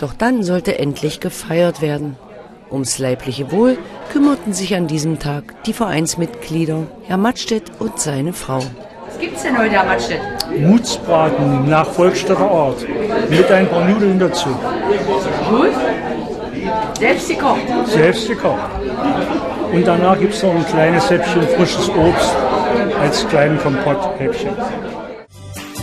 Doch dann sollte endlich gefeiert werden. Ums leibliche Wohl kümmerten sich an diesem Tag die Vereinsmitglieder, Herr Mattstedt und seine Frau. Was gibt's denn heute, Herr Mattstedt? Mutsbraten nach Volksstädter Art mit ein paar Nudeln dazu. Gut. Selbst gekocht? Selbst gekocht. Und danach gibt es noch ein kleines Häppchen frisches Obst als kleinen Kompotthäppchen.